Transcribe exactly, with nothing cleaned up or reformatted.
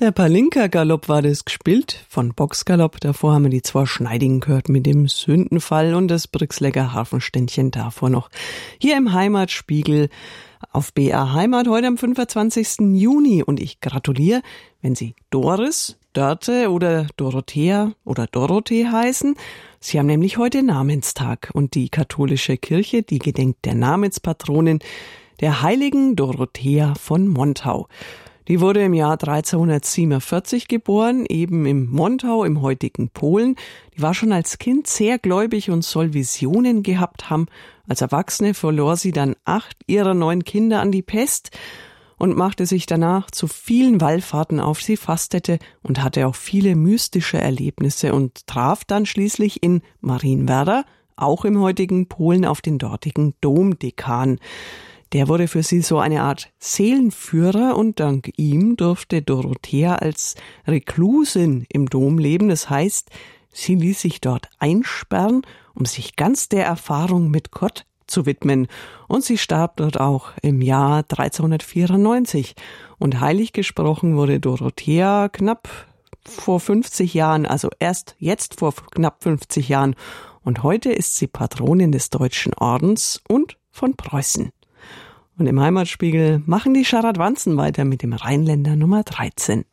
Der Palinka-Galopp war das gespielt von Boxgalopp. Davor haben wir die zwei Schneidigen gehört mit dem Sündenfall und das Brixlecker Harfenständchen davor noch. Hier im Heimatspiegel auf B R Heimat heute am fünfundzwanzigsten Juni. Und ich gratuliere, wenn Sie Doris, Dörte oder Dorothea oder Dorothee heißen. Sie haben nämlich heute Namenstag und die katholische Kirche, die gedenkt der Namenspatronin, der heiligen Dorothea von Montau. Die wurde im Jahr dreizehnhundertsiebenundvierzig geboren, eben im Montau, im heutigen Polen. Die war schon als Kind sehr gläubig und soll Visionen gehabt haben. Als Erwachsene verlor sie dann acht ihrer neun Kinder an die Pest und machte sich danach zu vielen Wallfahrten auf. Sie fastete und hatte auch viele mystische Erlebnisse und traf dann schließlich in Marienwerder, auch im heutigen Polen, auf den dortigen Domdekan. Der wurde für sie so eine Art Seelenführer und dank ihm durfte Dorothea als Reklusin im Dom leben. Das heißt, sie ließ sich dort einsperren, um sich ganz der Erfahrung mit Gott zu widmen. Und sie starb dort auch im Jahr dreizehnhundertvierundneunzig. Und heilig gesprochen wurde Dorothea knapp vor fünfzig Jahren, also erst jetzt vor knapp fünfzig Jahren. Und heute ist sie Patronin des Deutschen Ordens und von Preußen. Und im Heimatspiegel machen die Scharadwanzen weiter mit dem Rheinländer Nummer dreizehn.